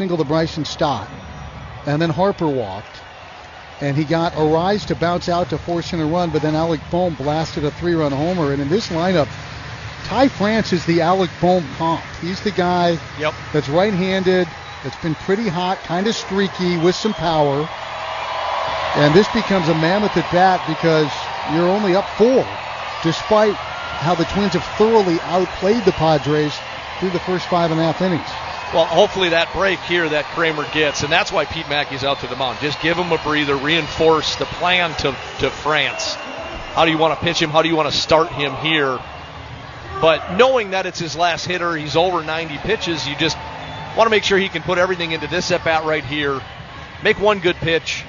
single to Bryson Stott. And then Harper walked. And he got Arise to bounce out to force in a run, but then Alec Bohm blasted a 3-run homer. And in this lineup, Ty France is the Alec Bohm comp. He's the guy that's right-handed, that's been pretty hot, kind of streaky, with some power. And this becomes a mammoth at bat because you're only up 4, despite how the Twins have thoroughly outplayed the Padres through the first 5.5 innings. Well, hopefully that break here that Kramer gets, and that's why Pete Mackey's out to the mound. Just give him a breather, reinforce the plan to France. How do you want to pitch him? How do you want to start him here? But knowing that it's his last hitter, he's over 90 pitches, you just want to make sure he can put everything into this at-bat right here, make one good pitch.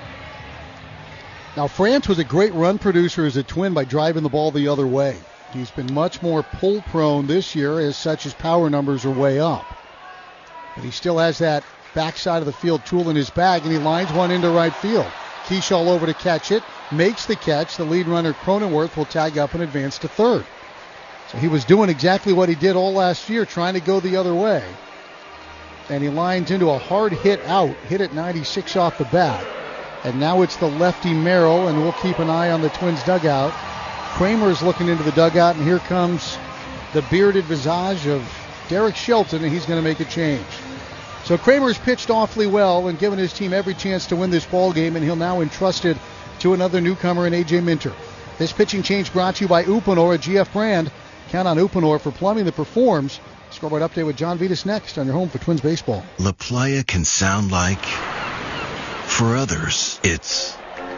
Now, France was a great run producer as a Twin by driving the ball the other way. He's been much more pull-prone this year, as such his power numbers are way up. But he still has that backside of the field tool in his bag, and he lines one into right field. Keeshall over to catch it, makes the catch. The lead runner, Cronenworth, will tag up and advance to third. So he was doing exactly what he did all last year, trying to go the other way. And he lines into a hard hit out, hit at 96 off the bat. And now it's the lefty Merrill, and we'll keep an eye on the Twins dugout. Kramer's looking into the dugout, and here comes the bearded visage of Derek Shelton, and he's going to make a change. So Kramer's pitched awfully well and given his team every chance to win this ball game, and he'll now entrust it to another newcomer in A.J. Minter. This pitching change brought to you by Uponor, a GF brand. Count on Uponor for plumbing that performs. Scoreboard update with John Vitas next on your home for Twins baseball. La Playa can sound like, for others, it's.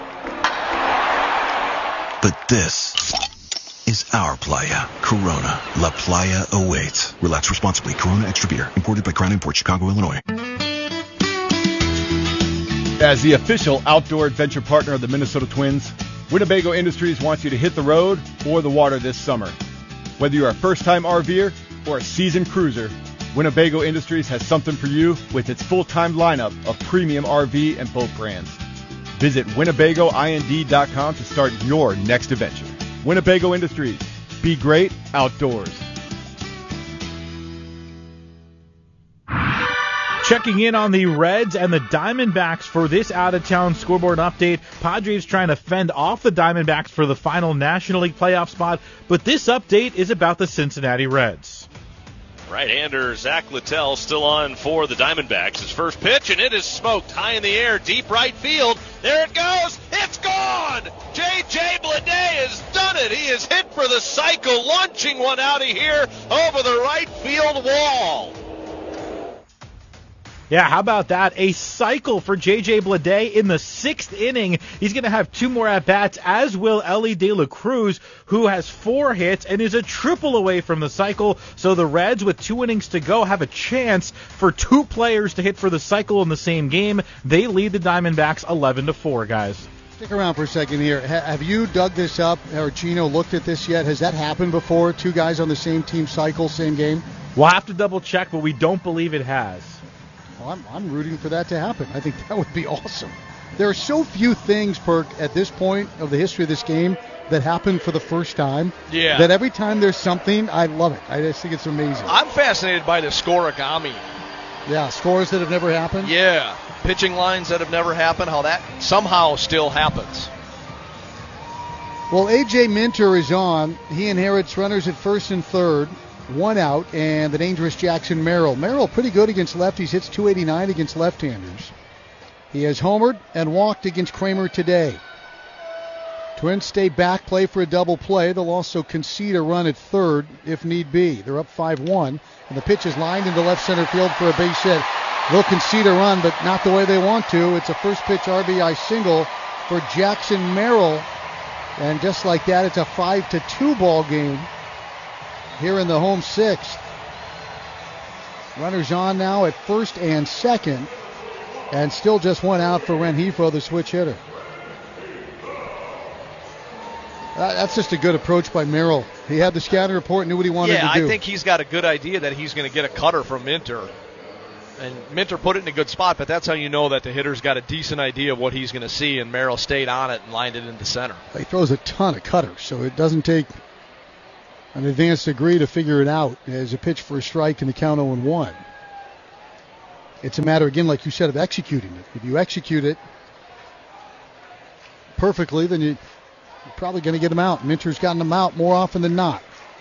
But this is our playa. Corona. La Playa awaits. Relax responsibly. Corona Extra Beer. Imported by Crown Imports, Chicago, Illinois. As the official outdoor adventure partner of the Minnesota Twins, Winnebago Industries wants you to hit the road or the water this summer. Whether you're a first-time RVer or a seasoned cruiser, Winnebago Industries has something for you with its full-time lineup of premium RV and boat brands. Visit WinnebagoIND.com to start your next adventure. Winnebago Industries. Be great outdoors. Checking in on the Reds and the Diamondbacks for this out-of-town scoreboard update. Padres trying to fend off the Diamondbacks for the final National League playoff spot, but this update is about the Cincinnati Reds. Right-hander Zach Littell still on for the Diamondbacks. His first pitch, and it is smoked high in the air, deep right field. There it goes. It's gone. J.J. Bleday has done it. He is hit for the cycle, launching one out of here over the right field wall. Yeah, how about that? A cycle for J.J. Bleday in the 6th inning. He's going to have 2 more at-bats, as will Elly De La Cruz, who has 4 hits and is a triple away from the cycle. So the Reds, with 2 innings to go, have a chance for 2 players to hit for the cycle in the same game. They lead the Diamondbacks 11-4, guys. Stick around for a second here. Have you dug this up, or Gino looked at this yet? Has that happened before? 2 guys on the same team cycle, same game? We'll have to double-check, but we don't believe it has. Well, I'm rooting for that to happen. I think that would be awesome. There are so few things, Perk, at this point of the history of this game that happen for the first time. Yeah. That every time there's something, I love it. I just think it's amazing. I'm fascinated by the scorigami. Yeah, scores that have never happened. Yeah, pitching lines that have never happened, how that somehow still happens. Well, A.J. Minter is on. He inherits runners at first and third. 1 out, and the dangerous Jackson Merrill. Merrill pretty good against lefties, hits .289 against left-handers. He has homered and walked against Kramer today. Twins stay back, play for a double play. They'll also concede a run at third if need be. They're up 5-1, and the pitch is lined into left center field for a base hit. They'll concede a run, but not the way they want to. It's a first pitch RBI single for Jackson Merrill, and just like that, it's a 5-2 ball game here in the home 6th. Runners on now at first and second, and still just 1 out for Rengifo, the switch hitter. That's just a good approach by Merrill. He had the scouting report, knew what he wanted to do. Yeah, I think he's got a good idea that he's going to get a cutter from Minter. And Minter put it in a good spot, but that's how you know that the hitter's got a decent idea of what he's going to see, and Merrill stayed on it and lined it into center. He throws a ton of cutters, so it doesn't take an advanced degree to figure it out as a pitch for a strike and the count 0-1. It's a matter, again, like you said, of executing it. If you execute it perfectly, then you're probably going to get them out. Minter's gotten them out more often than not.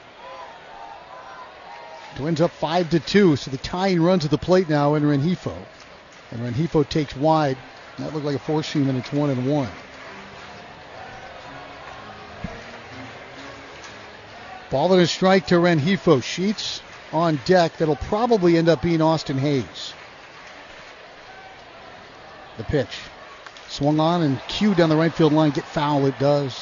Twins up 5-2, so the tying runs at the plate now in Rengifo. And Rengifo takes wide. That looked like a four-seam, and it's 1-1. Ball and a strike to Rengifo. Sheets on deck. That'll probably end up being Austin Hayes. The pitch. Swung on and cued down the right field line. Get foul. It does.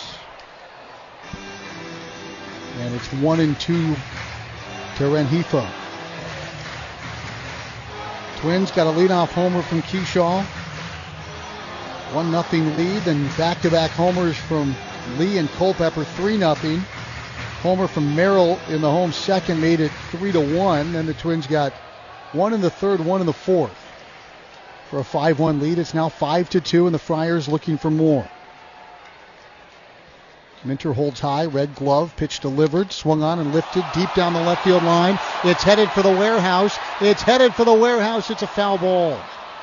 And it's 1-2 to Rengifo. Twins got a leadoff homer from Keyshaw. 1-0 lead. Then back-to-back homers from Lee and Culpepper. 3-0. Homer from Merrill in the home second made it 3-1. Then the Twins got one in the third, one in the fourth for a 5-1 lead. It's now 5-2, and the Friars looking for more. Minter holds high, red glove, pitch delivered, swung on and lifted deep down the left field line. It's headed for the warehouse. It's headed for the warehouse. It's a foul ball.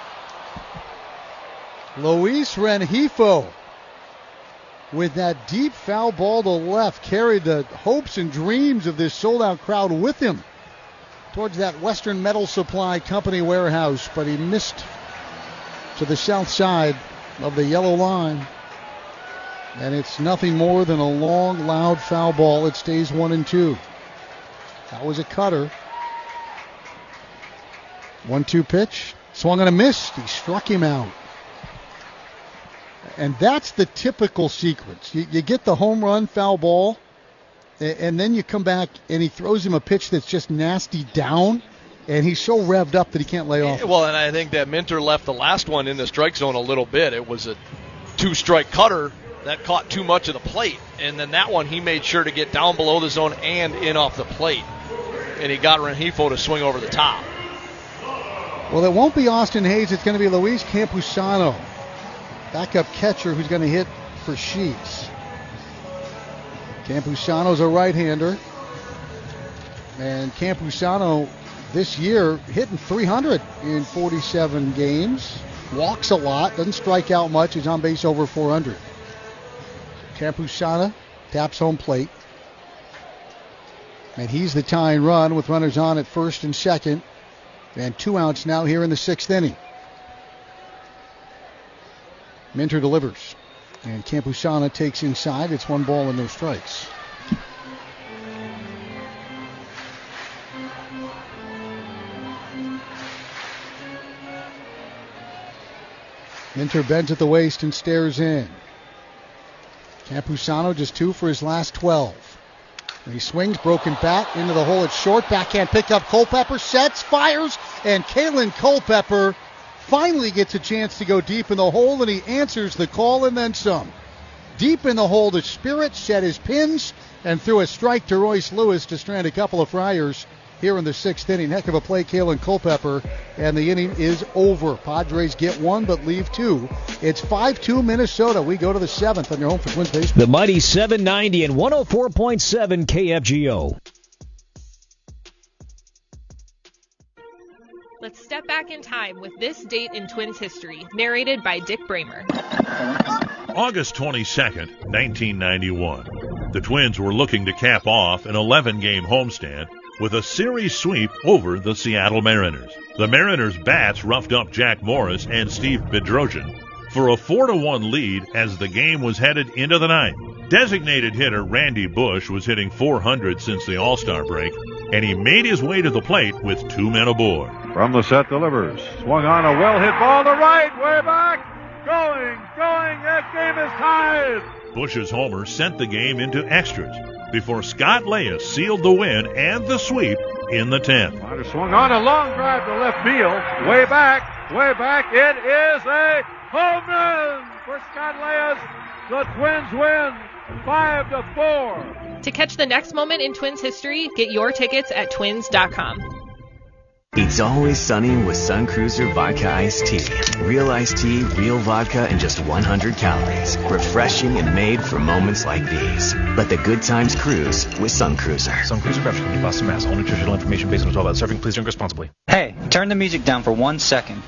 Luis Rengifo, with that deep foul ball to left, carried the hopes and dreams of this sold-out crowd with him towards that Western Metal Supply Company warehouse, but he missed to the south side of the yellow line. And it's nothing more than a long, loud foul ball. It stays 1-2. That was a cutter. 1-2 pitch. Swung on a miss. He struck him out. And that's the typical sequence. You get the home run, foul ball, and then you come back and he throws him a pitch that's just nasty down, and he's so revved up that he can't lay off. Well, and I think that Minter left the last one in the strike zone a little bit. It was a 2-strike cutter that caught too much of the plate, and then that one he made sure to get down below the zone and in off the plate, and he got Rengifo to swing over the top. Well, it won't be Austin Hayes. It's going to be Luis Campusano, backup catcher, who's going to hit for Sheets. Campusano's a right-hander, and Campusano this year hitting .300 in 47 games. Walks a lot, doesn't strike out much. He's on base over .400. Campusano taps home plate. And he's the tying run with runners on at first and second. And 2 outs now here in the 6th inning. Minter delivers. And Campusano takes inside. It's 1 ball and no strikes. Minter bends at the waist and stares in. Campusano just 2 for his last 12. And he swings, broken bat, into the hole. It's short, backhand pickup. Culpepper sets, fires, and Kalen Culpepper finally gets a chance to go deep in the hole, and he answers the call and then some. Deep in the hole, the Spirit set his pins and threw a strike to Royce Lewis to strand a couple of Friars here in the 6th inning. Heck of a play, Kalen Culpepper, and the inning is over. Padres get 1 but leave 2. It's 5-2 Minnesota. We go to the 7th on your home for Twins baseball. The mighty 790 and 104.7 KFGO. Let's step back in time with this date in Twins history, narrated by Dick Bramer. August 22nd, 1991. The Twins were looking to cap off an 11-game homestand with a series sweep over the Seattle Mariners. The Mariners' bats roughed up Jack Morris and Steve Bedrosian for a 4-1 lead as the game was headed into the ninth. Designated hitter Randy Bush was hitting .400 since the All-Star break, and he made his way to the plate with 2 men aboard. From the set, delivers. Swung on a well-hit ball to right, way back. Going. That game is tied. Bush's homer sent the game into extras before Scott Leyes sealed the win and the sweep in the 10th. Ryder swung on a long drive to left field. Way back. It is a home run for Scott Leyes. The Twins win 5-4. To catch the next moment in Twins history, get your tickets at twins.com. It's always sunny with Sun Cruiser Vodka Iced Tea. Real iced tea, real vodka, and just 100 calories. Refreshing and made for moments like these. Let the good times cruise with Sun Cruiser. Sun Cruiser Beverage Company, Boston, Mass. All nutritional information based on 12 hours serving. Please drink responsibly. Hey, turn the music down for 1 second.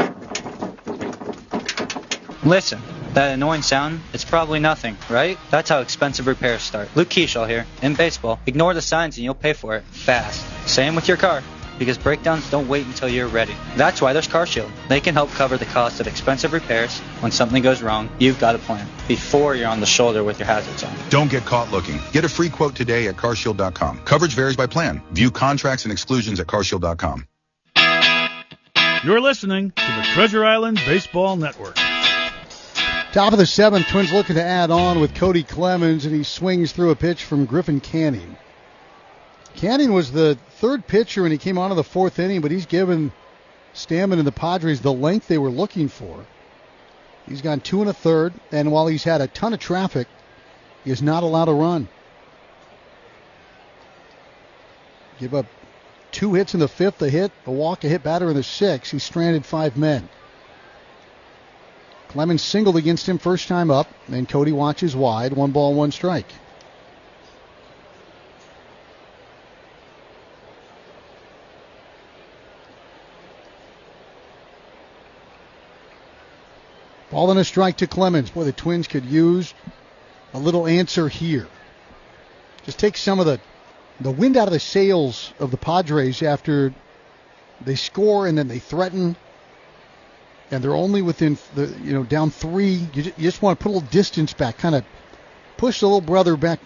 Listen. That annoying sound, it's probably nothing, right? That's how expensive repairs start. Luke Keyshaw here. In baseball, ignore the signs and you'll pay for it fast. Same with your car, because breakdowns don't wait until you're ready. That's why there's CarShield. They can help cover the cost of expensive repairs. When something goes wrong, you've got a plan before you're on the shoulder with your hazards on. Don't get caught looking. Get a free quote today at carshield.com. Coverage varies by plan. View contracts and exclusions at carshield.com. You're listening to the Treasure Island Baseball Network. Top of the seventh, Twins looking to add on with Cody Clemens, and he swings through a pitch from Griffin Canning. Canning was the third pitcher, and he came on in the fourth inning, but he's given Stammen and the Padres the length they were looking for. He's gone 2 1/3, and while he's had a ton of traffic, he is not allowed to run. Give up 2 hits in the fifth, a hit, a walk, a hit batter in the sixth. He stranded 5 men. Clemens singled against him first time up, and Cody watches wide. 1 ball, 1 strike. Ball and a strike to Clemens. Boy, the Twins could use a little answer here. Just take some of the wind out of the sails of the Padres after they score and then they threaten. And they're only within, down 3. You just want to put a little distance back, kind of push the little brother back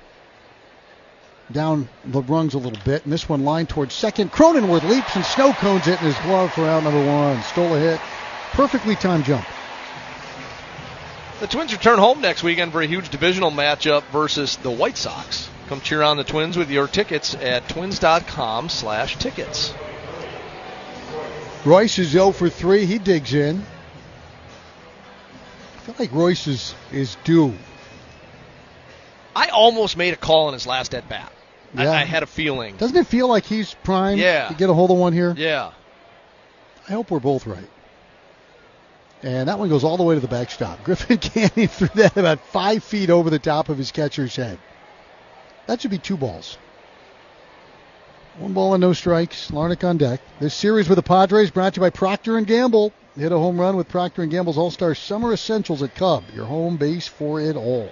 down the rungs a little bit. And this one lined towards second. Cronenworth leaps and snow cones it in his glove for out number 1. Stole a hit. Perfectly timed jump. The Twins return home next weekend for a huge divisional matchup versus the White Sox. Come cheer on the Twins with your tickets at twins.com/tickets. Royce is 0 for 3. He digs in. I feel like Royce is due. I almost made a call in his last at-bat. Yeah. I had a feeling. Doesn't it feel like he's primed to get a hold of one here? Yeah. I hope we're both right. And that one goes all the way to the backstop. Griffin Canning threw that about 5 feet over the top of his catcher's head. That should be 2 balls. 1 ball and no strikes. Larnach on deck. This series with the Padres brought to you by Procter & Gamble. Hit a home run with Procter & Gamble's All-Star Summer Essentials at Cub. Your home base for it all.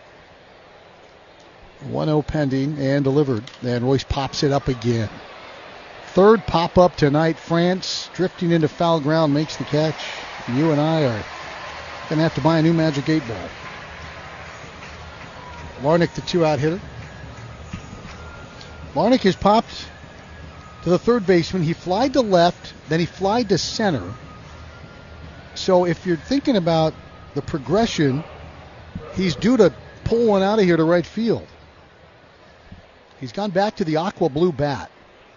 1-0 pending and delivered. And Royce pops it up again. Third pop-up tonight. France drifting into foul ground makes the catch. You and I are going to have to buy a new Magic 8 ball. Larnach, the 2-out hitter. Larnach has popped to the third baseman. He flied to left, then he flied to center. So if you're thinking about the progression, he's due to pull one out of here to right field. He's gone back to the aqua blue bat.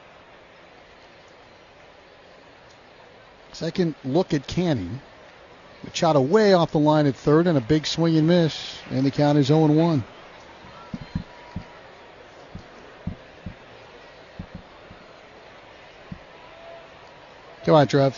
Second look at Canning. Machado way off the line at third, and a big swing and miss. And the count is 0-1. Come on, Trev.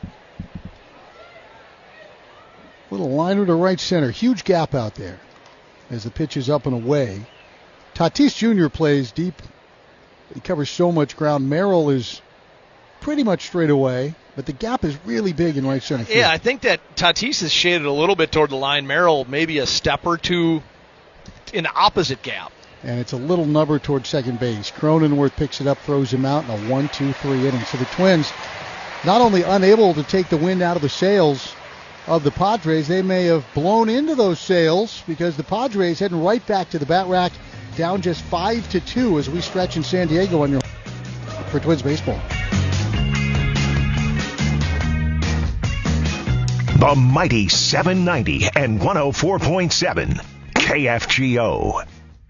Little liner to right center. Huge gap out there as the pitch is up and away. Tatis Jr. plays deep. He covers so much ground. Merrill is pretty much straight away, but the gap is really big in right center field. Yeah, I think that Tatis is shaded a little bit toward the line. Merrill maybe a step or two in the opposite gap. And it's a little nubber toward second base. Cronenworth picks it up, throws him out in a 1-2-3 inning. So the Twins not only unable to take the wind out of the sails of the Padres, they may have blown into those sails because the Padres heading right back to the bat rack, down just 5-2 as we stretch in San Diego on your for Twins baseball. The mighty 790 and 104.7 KFGO.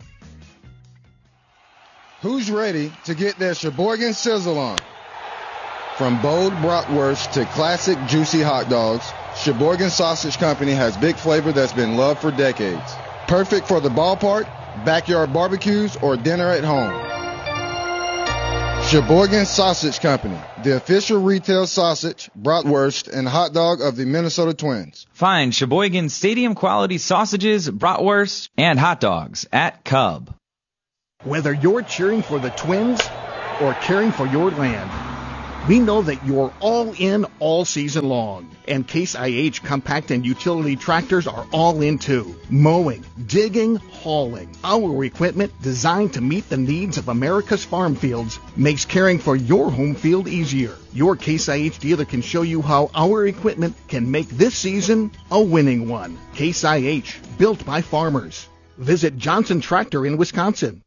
Who's ready to get their Sheboygan Sizzle on? From bold bratwurst to classic juicy hot dogs, Sheboygan Sausage Company has big flavor that's been loved for decades. Perfect for the ballpark, backyard barbecues, or dinner at home. Sheboygan Sausage Company, the official retail sausage, bratwurst, and hot dog of the Minnesota Twins. Find Sheboygan Stadium quality sausages, bratwurst, and hot dogs at Cub. Whether you're cheering for the Twins or caring for your land, we know that you're all in all season long. And Case IH compact and utility tractors are all in too. Mowing, digging, hauling. Our equipment designed to meet the needs of America's farm fields makes caring for your home field easier. Your Case IH dealer can show you how our equipment can make this season a winning one. Case IH, built by farmers. Visit Johnson Tractor in Wisconsin.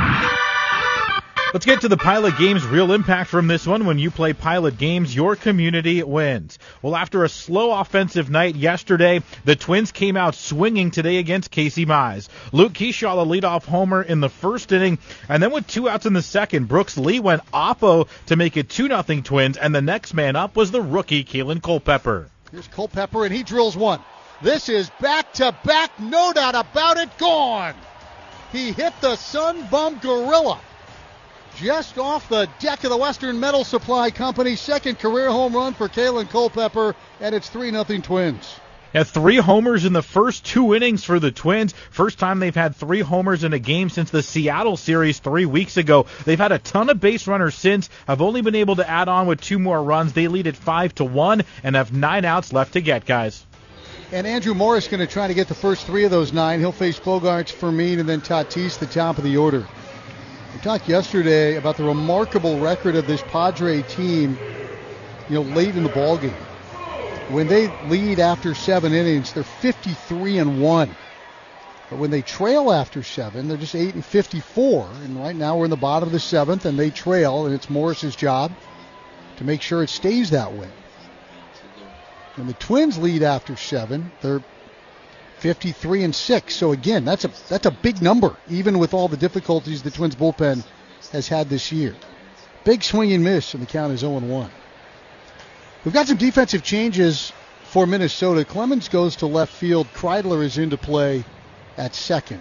Let's get to the Pilot Games real impact from this one. When you play Pilot Games, your community wins. Well, after a slow offensive night yesterday, the Twins came out swinging today against Casey Mize. Luke Keyshaw, the leadoff homer in the first inning, and then with 2 outs in the second, Brooks Lee went oppo to make it 2-0 Twins, and the next man up was the rookie, Keelan Culpepper. Here's Culpepper, and he drills one. This is back-to-back, no doubt about it, gone. He hit the Sun-Bum Gorilla just off the deck of the Western Metal Supply Company. Second career home run for Keelan Culpepper, and it's 3-0 Twins. Had 3 homers in the first 2 innings for the Twins. First time they've had 3 homers in a game since the Seattle series 3 weeks ago. They've had a ton of base runners since. Have only been able to add on with 2 more runs. They lead at 5-1 and have 9 outs left to get, guys. And Andrew Morris going to try to get the first 3 of those 9. He'll face Bogaerts, Fermin, and then Tatis, the top of the order. We talked yesterday about the remarkable record of this Padre team, late in the ballgame. When they lead after 7 innings, they're 53-1. But when they trail after 7, they're just 8-54. And right now we're in the bottom of the 7th, and they trail, and it's Morris's job to make sure it stays that way. When the Twins lead after 7, they're 53-6. So again, that's a big number, even with all the difficulties the Twins bullpen has had this year. Big swing and miss, and the count is 0-1. We've got some defensive changes for Minnesota. Clemens goes to left field. Kreidler is into play at second.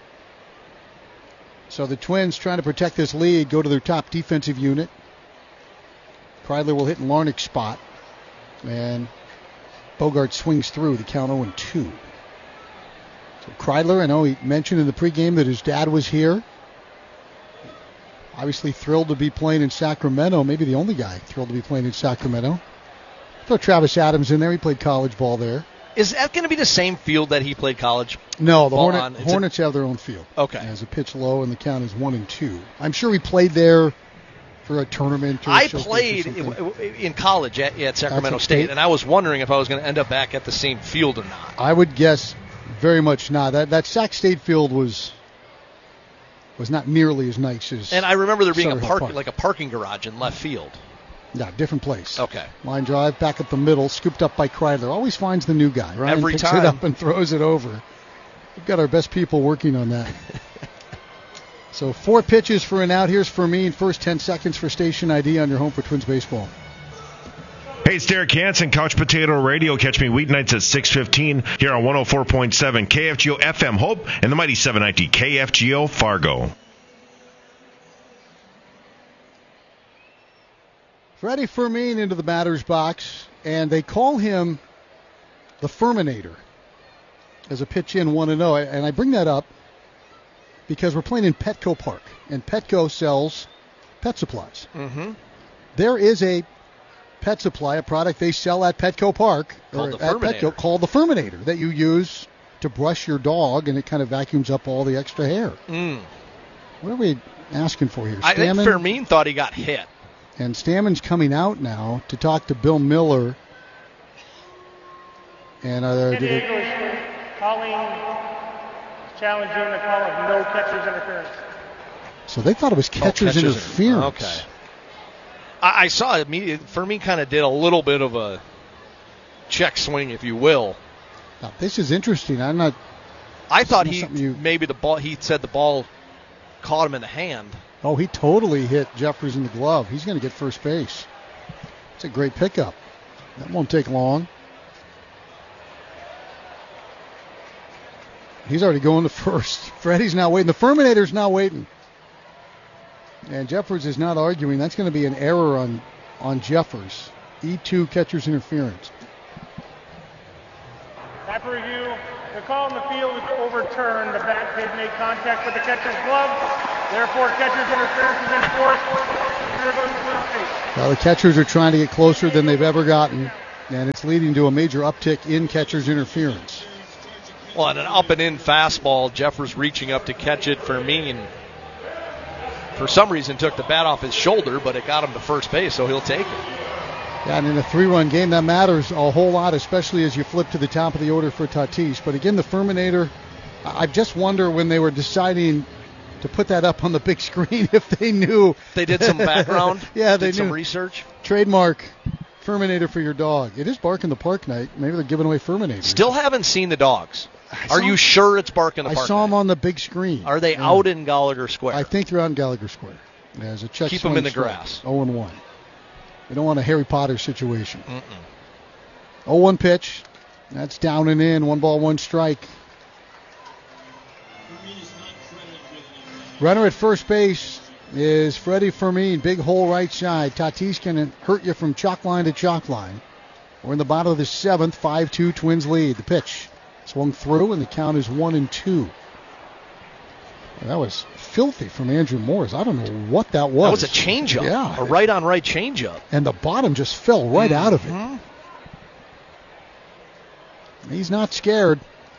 So the Twins, trying to protect this lead, go to their top defensive unit. Kreidler will hit in Larnach's spot. And Bogaerts swings through, the count 0-2. So Kreidler, I know he mentioned in the pregame that his dad was here. Obviously thrilled to be playing in Sacramento. Maybe the only guy thrilled to be playing in Sacramento. Throw Travis Adams in there. He played college ball there. Is that going to be the same field that he played college No, the ball on? Hornets have their own field. Okay. As a pitch low, and the count is 1-2. I'm sure he played there for a tournament. I played in college at Sacramento State, and I was wondering if I was going to end up back at the same field or not. I would guess very much not. That Sac State field was not nearly as nice as. And I remember there being Park. like a parking garage in left field. Yeah, different place. Okay. Line drive back up the middle, scooped up by Kreidler. Always finds the new guy, right? Every picks time. it up and throws it over. We've got our best people working on that. So 4 pitches for an out. Here's Fermin. First 10 seconds for station ID on your home for Twins baseball. Hey, it's Derek Hansen, Couch Potato Radio. Catch me weeknights at 6:15 here on 104.7 KFGO FM Hope and the mighty 790 KFGO Fargo. Freddie Fermin into the batter's box, and they call him the Ferminator as a pitch in 1-0. And I bring that up because we're playing in Petco Park, and Petco sells pet supplies. Mm-hmm. There is a pet supply, a product they sell at Petco Park, called called the Ferminator, that you use to brush your dog, and it kind of vacuums up all the extra hair. What are we asking for here? I think Fermin thought he got hit. And Stammen's coming out now to talk to Bill Miller. And calling, challenging the call of no catcher's interference. So they thought it was catcher's interference. Okay. I saw it immediately. Fermin kind of did a little bit of a check swing, if you will. Now, this is interesting. I thought maybe the ball. He said the ball caught him in the hand. Oh, he totally hit Jeffers in the glove. He's going to get first base. It's a great pickup. That won't take long. He's already going to first. Freddie's now waiting. The Ferminator's now waiting. And Jeffers is not arguing. That's going to be an error on Jeffers. E2, catcher's interference. After review, the call in the field is overturned. The bat did make contact with the catcher's glove. Therefore, catcher's interference is enforced. Well, the catchers are trying to get closer than they've ever gotten, and it's leading to a major uptick in catcher's interference. Well, on an up-and-in fastball, Jeffers reaching up to catch it. Fermin, for some reason, took the bat off his shoulder, but it got him to first base, so he'll take it. Yeah, and in a 3-run game, that matters a whole lot, especially as you flip to the top of the order for Tatis. But again, the Ferminator, I just wonder when they were deciding to put that up on the big screen if they knew. They did some background. Yeah, they did knew. Some research. Trademark Ferminator for your dog. It is Bark in the Park night. Maybe they're giving away Ferminators. Still haven't seen the dogs. Are you sure it's Bark in the Park I saw night? them on the big screen. Are they out in Gallagher Square? I think they're out in Gallagher Square. As a check Keep them in the grass. 0-1. We don't want a Harry Potter situation. 0-1 pitch. That's down and in. 1 ball, 1 strike. Runner at first base is Freddie Fermin. Big hole right side. Tatis can hurt you from chalk line to chalk line. We're in the bottom of the 7th. 5-2 Twins lead. The pitch swung through, and the count is 1-2. That was filthy from Andrew Morris. I don't know what that was. That was a changeup. Yeah. A right-on-right changeup. And the bottom just fell right out of it. He's not scared.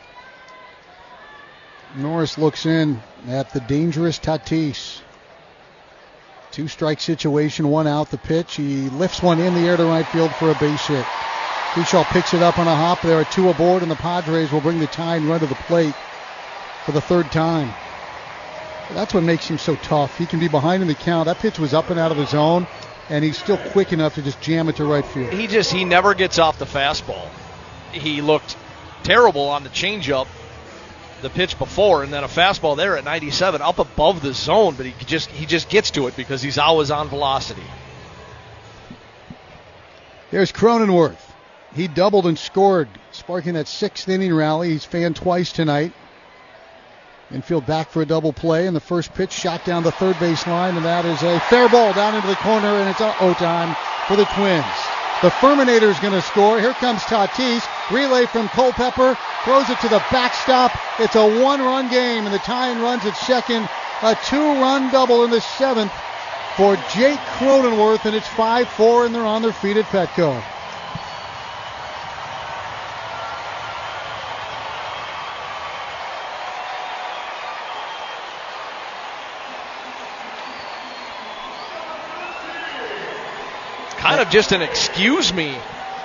Norris looks in at the dangerous Tatis. 2-strike situation, 1 out. The pitch. He lifts one in the air to right field for a base hit. Kershaw picks it up on a hop. There are 2 aboard, and the Padres will bring the tying run to the plate for the 3rd time. That's what makes him so tough. He can be behind in the count. That pitch was up and out of the zone, and he's still quick enough to just jam it to right field. He never gets off the fastball. He looked terrible on the changeup the pitch before, and then a fastball there at 97 up above the zone, but he just gets to it because he's always on velocity. There's Cronenworth. He doubled and scored, sparking that 6th inning rally. He's fanned twice tonight. Infield back for a double play, and the first pitch shot down the third base line, and that is a fair ball down into the corner, and it's time for the Twins. The Ferminator is going to score. Here comes Tatis. Relay from Culpepper. Throws it to the backstop. It's a 1-run game, and the tying runs at second. A 2-run double in the 7th for Jake Cronenworth, and it's 5-4, and they're on their feet at Petco. Kind of just an excuse me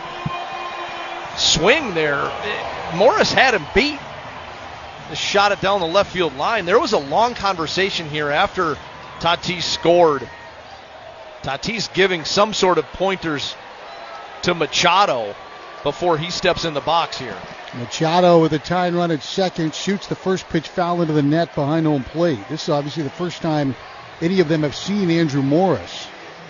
swing there. Morris had him beat. Just shot it down the left field line. There was a long conversation here after Tatis scored. Tatis giving some sort of pointers to Machado before he steps in the box here. Machado with a tying run at second shoots the first pitch foul into the net behind home plate. This is obviously the first time any of them have seen Andrew Morris.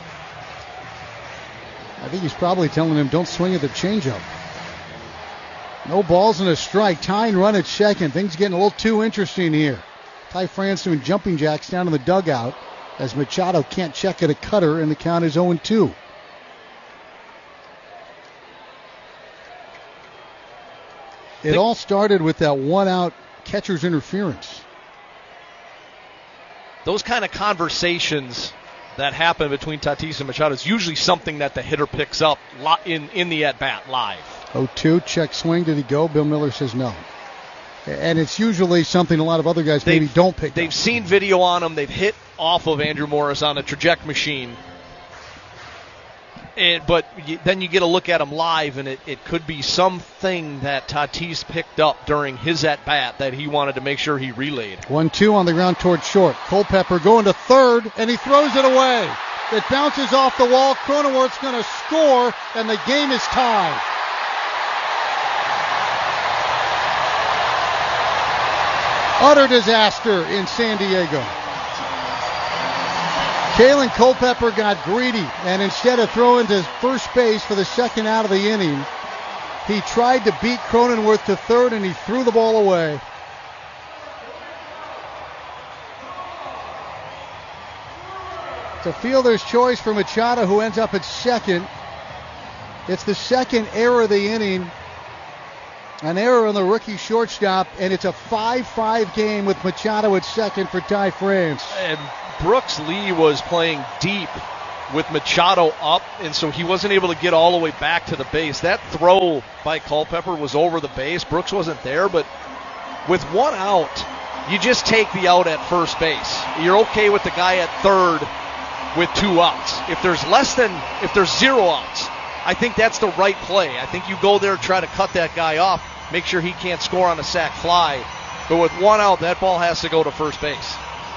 I think he's probably telling him, don't swing at the changeup. No balls and a strike. Tying run at second. Things getting a little too interesting here. Ty France doing jumping jacks down in the dugout as Machado can't check at a cutter, and the count is 0-2. It all started with that 1-out catcher's interference. Those kind of conversations that happen between Tatis and Machado is usually something that the hitter picks up in the at-bat live. 0-2, check swing. Did he go? Bill Miller says no. And it's usually something a lot of other guys maybe don't pick up. They've seen video on him. They've hit off of Andrew Morris on a traject machine. But then you get a look at him live, and it could be something that Tatis picked up during his at-bat that he wanted to make sure he relayed. 1-2 on the ground toward short. Culpepper going to third, and he throws it away. It bounces off the wall. Cronenworth's going to score, and the game is tied. Utter disaster in San Diego. Kalen Culpepper got greedy, and instead of throwing to first base for the second out of the inning, he tried to beat Cronenworth to third, and he threw the ball away. So fielder's choice for Machado, who ends up at second. It's the second error of the inning. An error on the rookie shortstop, and it's a 5-5 game with Machado at second for Ty France. And Brooks Lee was playing deep with Machado up, and so he wasn't able to get all the way back to the base. That throw by Culpepper was over the base. Brooks wasn't there, but with one out, you just take the out at first base. You're okay with the guy at third with 2 outs. If there's 0 outs, I think that's the right play. I think you go there, try to cut that guy off, make sure he can't score on a sac fly. But with 1 out, that ball has to go to first base.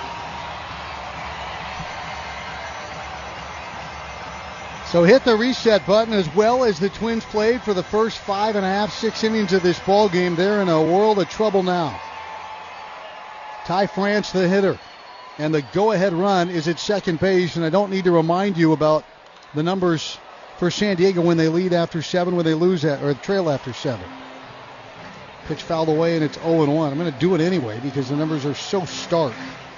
So hit the reset button as well as the Twins played for the first 5.5, 6 innings of this ball game. They're in a world of trouble now. Ty France, the hitter, and the go-ahead run is at second base. And I don't need to remind you about the numbers for San Diego when they lead after 7, when they lose or trail after 7. Pitch fouled away, and it's 0-1. I'm going to do it anyway because the numbers are so stark.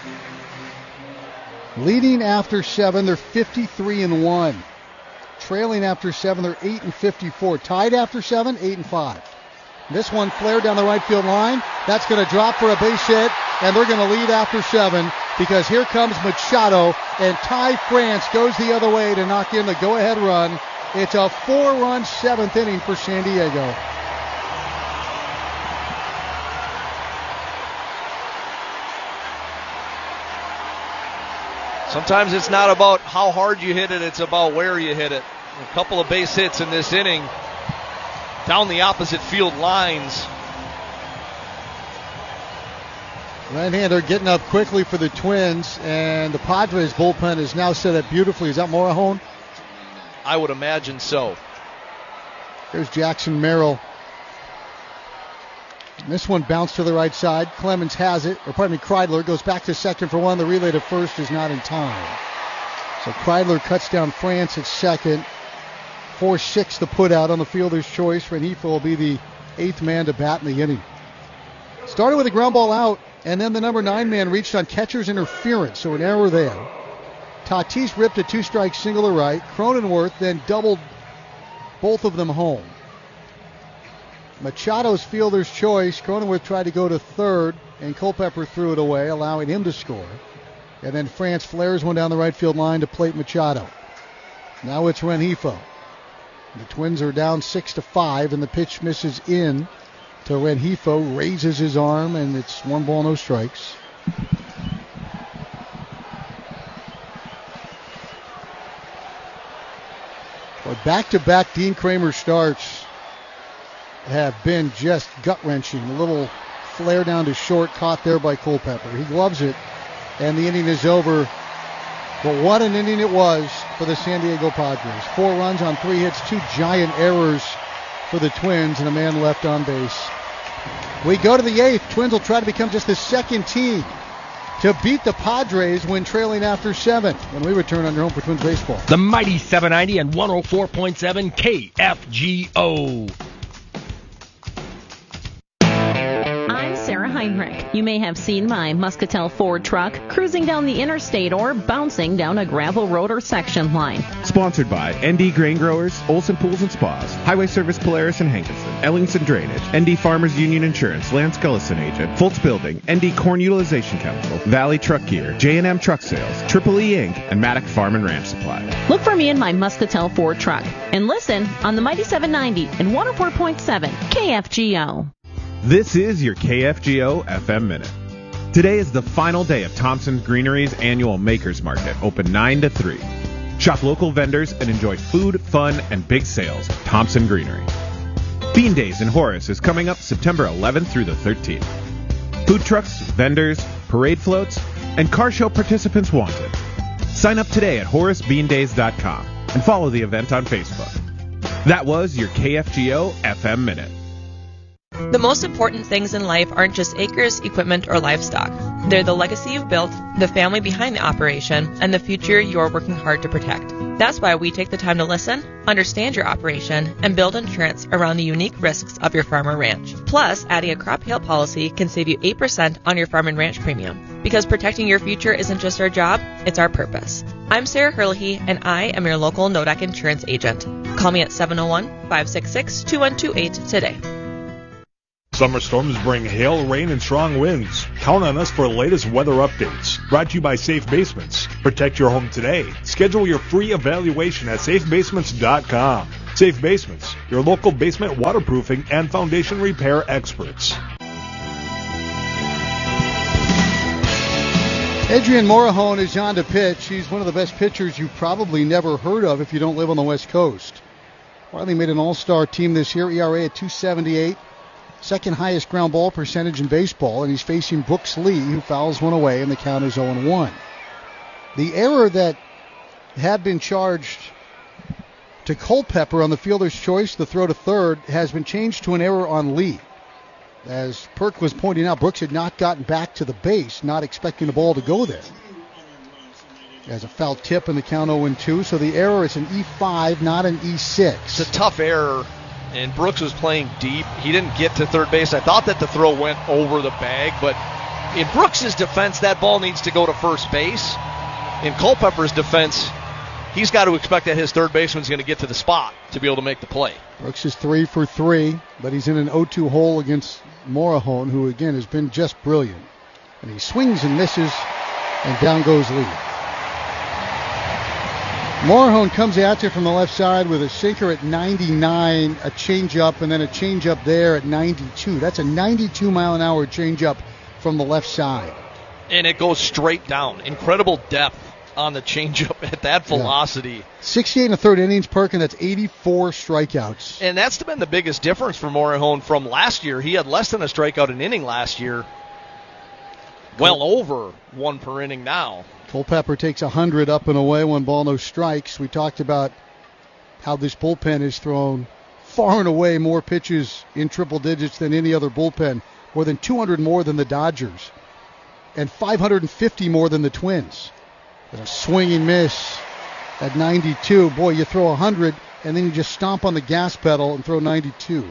Leading after 7, they're 53-1. Trailing after 7, they're 8-54. Tied after 7, 8-5. This one flared down the right field line. That's going to drop for a base hit, and they're going to lead after 7 because here comes Machado, and Ty France goes the other way to knock in the go-ahead run. It's a 4-run 7th inning for San Diego. Sometimes it's not about how hard you hit it, it's about where you hit it. A couple of base hits in this inning down the opposite field lines. Right-hander getting up quickly for the Twins, and the Padres bullpen is now set up beautifully. Is that Morejon? I would imagine so. There's Jackson Merrill. This one bounced to the right side. Clemens has it. Kreidler goes back to second for one. The relay to first is not in time. So Kreidler cuts down France at second. 4-6 the put out on the fielder's choice. Rengifo will be the 8th man to bat in the inning. Started with a ground ball out, and then the number 9 man reached on catcher's interference, so an error there. Tatis ripped a 2-strike single to right. Cronenworth then doubled both of them home. Machado's fielder's choice. Cronenworth tried to go to third, and Culpepper threw it away, allowing him to score. And then France flares one down the right field line to plate Machado. Now it's Rengifo. The Twins are down 6-5, and the pitch misses in to Rengifo. Raises his arm, and it's 1 ball, no strikes. But back-to-back Dean Kramer starts have been just gut-wrenching. A little flare down to short, caught there by Culpepper. He gloves it, and the inning is over. But what an inning it was for the San Diego Padres. 4 runs on 3 hits, 2 giant errors for the Twins, and a man left on base. We go to the 8th. Twins will try to become just the second team to beat the Padres when trailing after 7. When we return on your home for Twins baseball. The mighty 790 and 104.7 KFGO. Sarah Heinrich. You may have seen my Muscatel Ford truck cruising down the interstate or bouncing down a gravel road or section line. Sponsored by ND Grain Growers, Olson Pools and Spas, Highway Service Polaris and Hankinson, Ellingson Drainage, ND Farmers Union Insurance, Lance Gullison Agent, Fultz Building, ND Corn Utilization Chemical, Valley Truck Gear, J&M Truck Sales, Triple E Inc., and Maddock Farm and Ranch Supply. Look for me in my Muscatel Ford truck and listen on the mighty 790 and 104.7 KFGO. This is your KFGO FM Minute. Today is the final day of Thompson's Greenery's annual Makers Market, open 9 to 3. Shop local vendors and enjoy food, fun, and big sales at Thompson Greenery. Bean Days in Horace is coming up September 11th through the 13th. Food trucks, vendors, parade floats, and car show participants wanted. Sign up today at HoraceBeanDays.com and follow the event on Facebook. That was your KFGO FM Minute. The most important things in life aren't just acres, equipment, or livestock. They're the legacy you've built, the family behind the operation, and the future you're working hard to protect. That's why we take the time to listen, understand your operation, and build insurance around the unique risks of your farm or ranch. Plus, adding a crop hail policy can save you 8% on your farm and ranch premium. Because protecting your future isn't just our job, it's our purpose. I'm Sarah Herlihy, and I am your local NODAC insurance agent. Call me at 701-566-2128 today. Summer storms bring hail, rain, and strong winds. Count on us for the latest weather updates. Brought to you by Safe Basements. Protect your home today. Schedule your free evaluation at safebasements.com. Safe Basements, your local basement waterproofing and foundation repair experts. Adrian Morejon is on to pitch. He's one of the best pitchers you've probably never heard of if you don't live on the West Coast. Finally made an all-star team this year, ERA at 2.78. Second highest ground ball percentage in baseball, and he's facing Brooks Lee, who fouls one away, and the count is 0-1. The error that had been charged to Culpepper on the fielder's choice, the throw to third, has been changed to an error on Lee. As Perk was pointing out, Brooks had not gotten back to the base, not expecting the ball to go there. As a foul tip in the count 0-2, so the error is an E5, not an E6. It's a tough error. And Brooks was playing deep. He didn't get to third base. I thought that the throw went over the bag, but in Brooks' defense, that ball needs to go to first base. In Culpepper's defense, he's got to expect that his third baseman's going to get to the spot to be able to make the play. Brooks is 3 for 3, but he's in an 0-2 hole against Morejon, who again has been just brilliant. And he swings and misses, and down goes Lee. Morejon comes at you from the left side with a sinker at 99, a changeup, and then a changeup there at 92. That's a 92-mile-an-hour changeup from the left side. And it goes straight down. Incredible depth on the changeup at that velocity. Yeah. 68 and a third innings, Perk, and that's 84 strikeouts. And that's been the biggest difference for Morejon from last year. He had less than a strikeout an inning last year. Well over one per inning now. Culpepper takes 100 up and away, 1 ball, no strikes. We talked about how this bullpen has thrown far and away more pitches in triple digits than any other bullpen, more than 200 more than the Dodgers, and 550 more than the Twins. And a swinging miss at 92. Boy, you throw 100, and then you just stomp on the gas pedal and throw 92.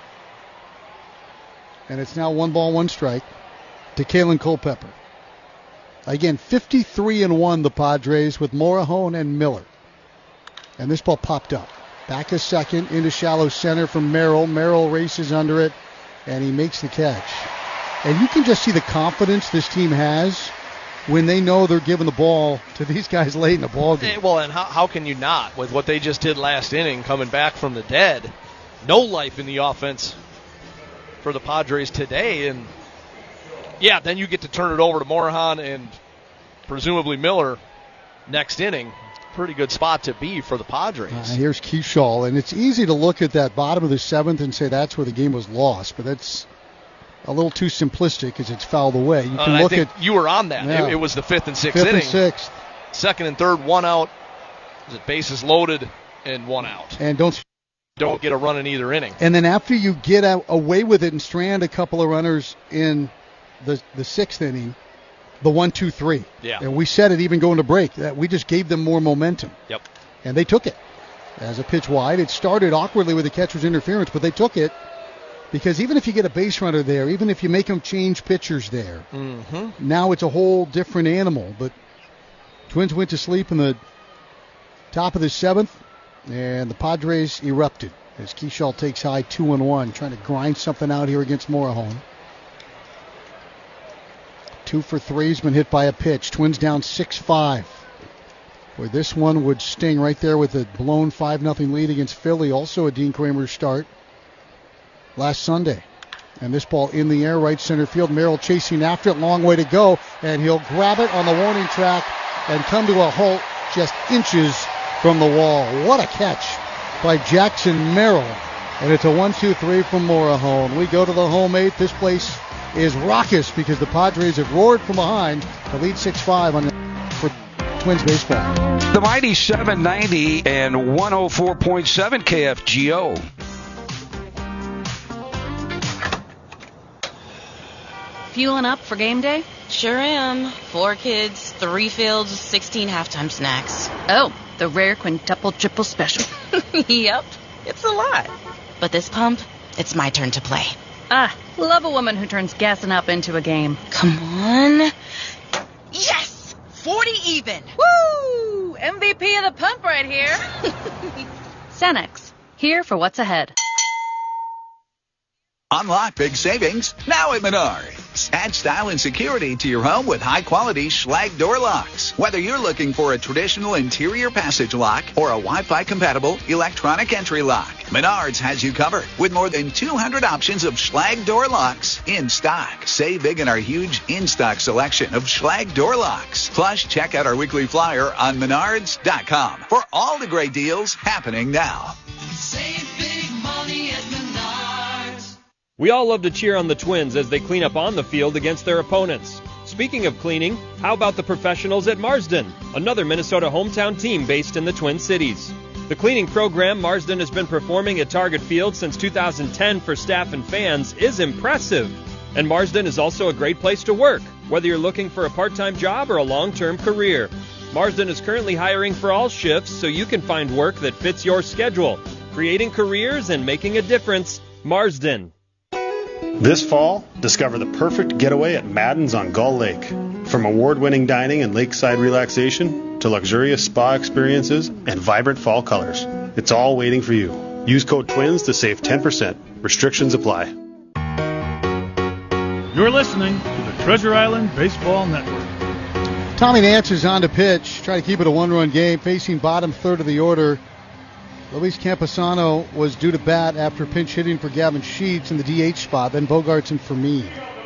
And it's now 1 ball, 1 strike to Kalen Culpepper. Again, 53-1 the Padres with Morejon and Miller. And this ball popped up. Back a second into shallow center from Merrill. Merrill races under it, and he makes the catch. And you can just see the confidence this team has when they know they're giving the ball to these guys late in the ball game. Well, and how can you not with what they just did last inning, coming back from the dead? No life in the offense for the Padres today, and yeah, then you get to turn it over to Morejon and presumably Miller next inning. Pretty good spot to be for the Padres. Here's Keishall, and it's easy to look at that bottom of the 7th and say that's where the game was lost, but that's a little too simplistic because it's fouled away. You can look at. You were on that. Yeah. It was the 5th and 6th 5th inning. and 6th. Second and third, 1 out. Bases loaded and 1 out. And don't get a run in either inning. And then after you get away with it and strand a couple of runners in the 6th inning, the 1-2-3. Yeah. And we said it even going to break, that we just gave them more momentum. Yep. And they took it. As a pitch wide, it started awkwardly with the catcher's interference, but they took it because even if you get a base runner there, even if you make them change pitchers there, now it's a whole different animal. But Twins went to sleep in the top of the 7th, and the Padres erupted as Keishall takes high 2-1, trying to grind something out here against Morejon. 2 for 3. He's been hit by a pitch. Twins down 6-5. Boy, this one would sting right there with a blown 5-0 lead against Philly. Also a Dean Kramer start last Sunday. And this ball in the air, right center field. Merrill chasing after it. Long way to go. And he'll grab it on the warning track and come to a halt just inches from the wall. What a catch by Jackson Merrill. And it's a 1-2-3 from Morejon. We go to the home 8th. This place is raucous because the Padres have roared from behind to lead 6-5 for Twins baseball. The mighty 790 and 104.7 KFGO. Fueling up for game day? Sure am. 4 kids, 3 fields, 16 halftime snacks. Oh, the rare quintuple triple special. Yep, it's a lot. But this pump, it's my turn to play. Ah, love a woman who turns gassing up into a game. Come on. Yes! 40 even. Woo! MVP of the pump right here. Cenex, here for what's ahead. Unlock big savings now at Menards. Add style and security to your home with high-quality Schlage door locks. Whether you're looking for a traditional interior passage lock or a Wi-Fi compatible electronic entry lock, Menards has you covered with more than 200 options of Schlage door locks in stock. Save big in our huge in-stock selection of Schlage door locks. Plus, check out our weekly flyer on Menards.com for all the great deals happening now. Save big money at Menards. We all love to cheer on the Twins as they clean up on the field against their opponents. Speaking of cleaning, how about the professionals at Marsden, another Minnesota hometown team based in the Twin Cities? The cleaning program Marsden has been performing at Target Field since 2010 for staff and fans is impressive. And Marsden is also a great place to work, whether you're looking for a part-time job or a long-term career. Marsden is currently hiring for all shifts so you can find work that fits your schedule. Creating careers and making a difference. Marsden. This fall, discover the perfect getaway at Madden's on Gull Lake. From award-winning dining and lakeside relaxation to luxurious spa experiences and vibrant fall colors, it's all waiting for you. Use code TWINS to save 10%. Restrictions apply. You're listening to the Treasure Island Baseball Network. Tommy Nance is on to pitch. Try to keep it a one-run game. Facing bottom third of the order, Luis Campusano was due to bat after pinch hitting for Gavin Sheets in the DH spot, then Bogaerts and Fermin.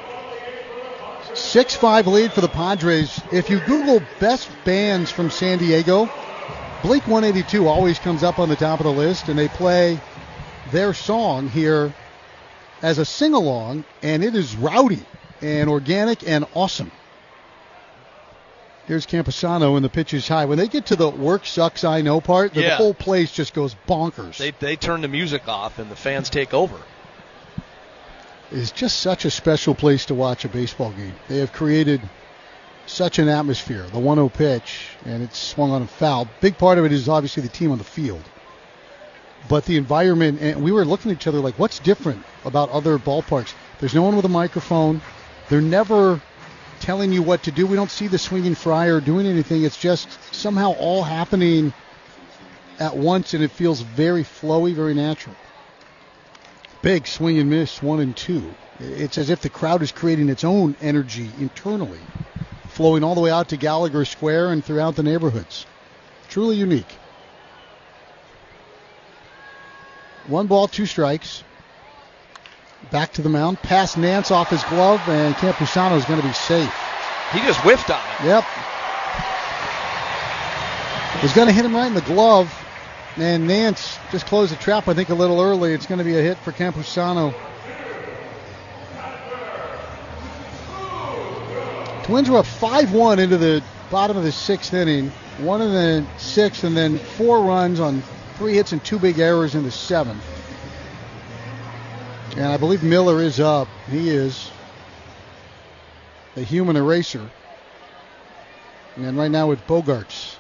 6-5 lead for the Padres. If you Google best bands from San Diego, Blink-182 always comes up on the top of the list, and they play their song here as a sing-along, and it is rowdy and organic and awesome. Here's Campusano, and the pitch is high. When they get to the work sucks I know part, the whole place just goes bonkers. They turn the music off, and the fans take over. It's just such a special place to watch a baseball game. They have created such an atmosphere. The 1-0 pitch, and it's swung on a foul. Big part of it is obviously the team on the field. But the environment, and we were looking at each other like, what's different about other ballparks? There's no one with a microphone. They're never telling you what to do. We don't see the swinging fry or doing anything. It's just somehow all happening at once, and it feels very flowy, very natural. Big swing and miss, 1-2. It's as if the crowd is creating its own energy internally, flowing all the way out to Gallagher Square and throughout the neighborhoods. Truly unique. 1 ball, 2 strikes. Back to the mound, past Nance off his glove, and Campusano is going to be safe. He just whiffed on it. Yep. He's going to hit him right in the glove, and Nance just closed the trap, I think, a little early. It's going to be a hit for Campusano. Twins were up 5-1 into the bottom of the 6th inning. 1 in the 6th, and then 4 runs on 3 hits and 2 big errors in the 7th. And I believe Miller is up. He is the human eraser. And right now it's Bogaerts.